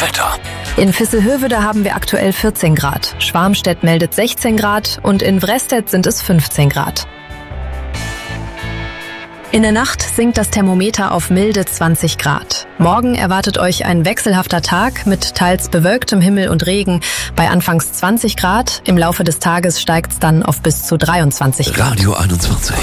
Wetter. In Visselhövede haben wir aktuell 14 Grad. Schwarmstedt meldet 16 Grad und in Wrestedt sind es 15 Grad. In der Nacht sinkt das Thermometer auf milde 20 Grad. Morgen erwartet euch ein wechselhafter Tag mit teils bewölktem Himmel und Regen bei anfangs 20 Grad. Im Laufe des Tages steigt es dann auf bis zu 23 Grad. Radio 21.